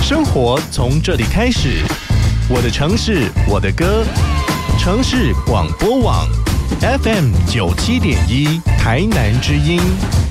生活从这里开始，我的城市，我的歌，城市广播网 FM 97.1台南之音。